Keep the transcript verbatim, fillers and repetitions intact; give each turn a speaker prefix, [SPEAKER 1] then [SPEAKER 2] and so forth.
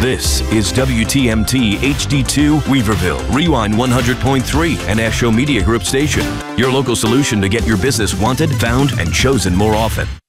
[SPEAKER 1] This is W T M T H D two Weaverville, Rewind one hundred point three, an Asho Media Group station. Your local solution to get your business wanted, found, and chosen more often.